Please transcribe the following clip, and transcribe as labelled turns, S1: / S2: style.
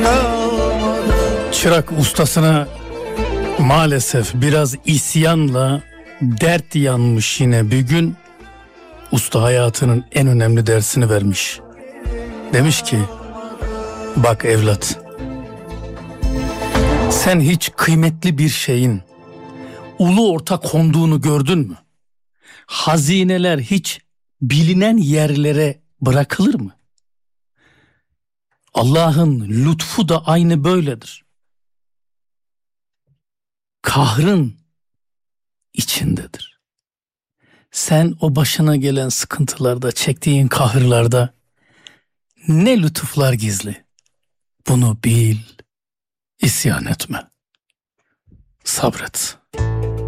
S1: Çırak ustasına maalesef biraz isyanla dert yanmış yine bir gün. Usta hayatının en önemli dersini vermiş. Demiş ki, bak evlat, sen hiç kıymetli bir şeyin ulu orta konduğunu gördün mü? Hazineler hiç bilinen yerlere bırakılır mı? Allah'ın lütfu da aynı böyledir. Kahrın içindedir. Sen o başına gelen sıkıntılarda, çektiğin kahırlarda ne lütuflar gizli. Bunu bil, isyan etme. Sabret.